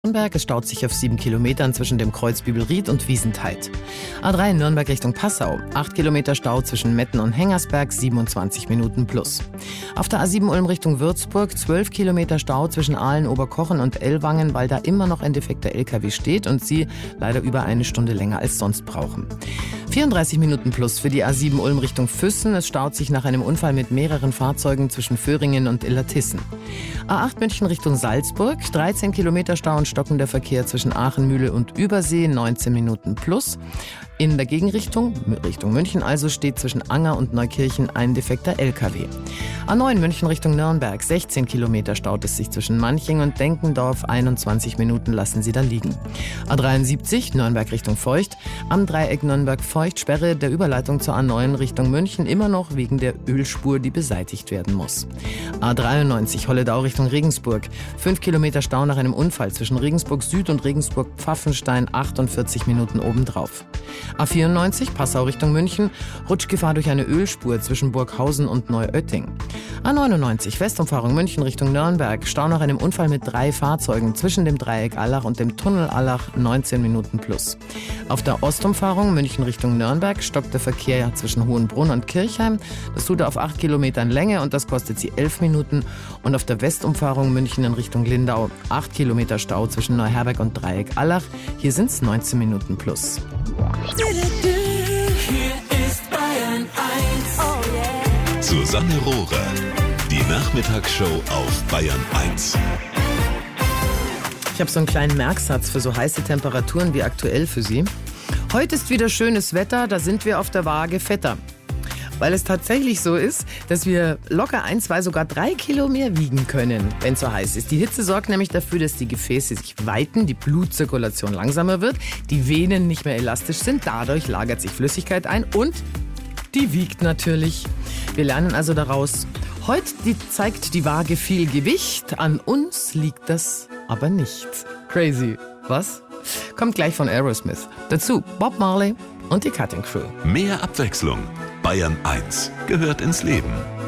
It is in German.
Nürnberg, es staut sich auf 7 Kilometern zwischen dem Kreuz Bübelried und Wiesentheit. A3 Nürnberg Richtung Passau, 8 Kilometer Stau zwischen Metten und Hengersberg, 27 Minuten plus. Auf der A7 Ulm Richtung Würzburg, 12 Kilometer Stau zwischen Aalen, Oberkochen und Ellwangen, weil da immer noch ein defekter LKW steht und Sie leider über eine Stunde länger als sonst brauchen. 34 Minuten plus für die A7 Ulm Richtung Füssen. Es staut sich nach einem Unfall mit mehreren Fahrzeugen zwischen Föhringen und Illertissen. A8 München Richtung Salzburg, 13 Kilometer Stau und stockender Verkehr zwischen Aachen, Mühle und Übersee, 19 Minuten plus. In der Gegenrichtung, Richtung München also, steht zwischen Anger und Neukirchen ein defekter LKW. A9 München Richtung Nürnberg, 16 Kilometer staut es sich zwischen Manching und Denkendorf, 21 Minuten lassen Sie da liegen. A73 Nürnberg Richtung Feucht, am Dreieck Nürnberg-Feucht, Sperre der Überleitung zur A9 Richtung München, immer noch wegen der Ölspur, die beseitigt werden muss. A93 Holledau Richtung Regensburg, 5 Kilometer Stau nach einem Unfall zwischen Regensburg Süd und Regensburg Pfaffenstein, 48 Minuten obendrauf. A94 Passau Richtung München, Rutschgefahr durch eine Ölspur zwischen Burghausen und Neuötting. A99 Westumfahrung München Richtung Nürnberg, Stau nach einem Unfall mit 3 Fahrzeugen zwischen dem Dreieck Allach und dem Tunnel Allach, 19 Minuten plus. Auf der Ostumfahrung München Richtung Nürnberg stockt der Verkehr zwischen Hohenbrunn und Kirchheim. Das tut er auf 8 Kilometern Länge und das kostet Sie 11 Minuten. Und auf der Westumfahrung München in Richtung Lindau, 8 Kilometer Stau zwischen Neuherberg und Dreieck Allach. Hier sind es 19 Minuten plus. Hier ist Bayern 1. Oh yeah. Susanne Rohrer, die Nachmittagsshow auf Bayern 1. Ich habe so einen kleinen Merksatz für so heiße Temperaturen wie aktuell für Sie. Heute ist wieder schönes Wetter, da sind wir auf der Waage fetter. Weil es tatsächlich so ist, dass wir locker 1, 2, sogar 3 Kilo mehr wiegen können, wenn es so heiß ist. Die Hitze sorgt nämlich dafür, dass die Gefäße sich weiten, die Blutzirkulation langsamer wird, die Venen nicht mehr elastisch sind, dadurch lagert sich Flüssigkeit ein und die wiegt natürlich. Wir lernen also daraus, heute zeigt die Waage viel Gewicht, an uns liegt das aber nicht. Crazy, was? Kommt gleich von Aerosmith. Dazu Bob Marley und die Cutting Crew. Mehr Abwechslung. Bayern 1 gehört ins Leben.